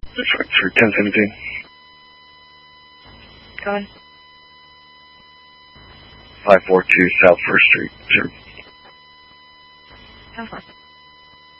That's right, sir. 1017. Go on. 542 South 1st Street, sir. Come on.